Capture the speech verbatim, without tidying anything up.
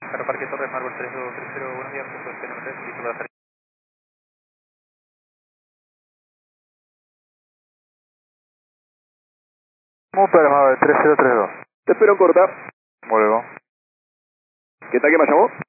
Aeroparque Torres Mármol tres dos tres cero, buenos días, punto T N tres, listo para hacer. Super, a ver, tres cero tres dos. Te espero en corta. Luego. ¿Qué tal que me llamó?